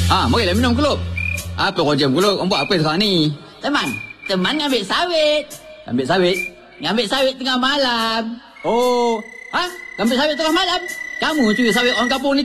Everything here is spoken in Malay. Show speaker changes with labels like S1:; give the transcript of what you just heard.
S1: Marilah minum kelup. Apa kau jam kelup? Kau buat apa sekarang ni?
S2: Teman ngambil sawit.
S1: Ambil sawit?
S2: Ngambil sawit tengah malam.
S1: Oh,
S2: Ngambil sawit tengah malam? Kamu curi sawit orang kampung ni